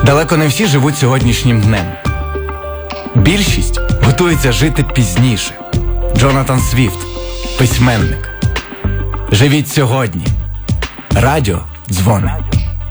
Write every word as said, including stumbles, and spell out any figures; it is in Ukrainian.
Далеко не всі живуть сьогоднішнім днем. Більшість готується жити пізніше. Джонатан Свіфт, письменник. Живіть сьогодні. Радіо дзвони.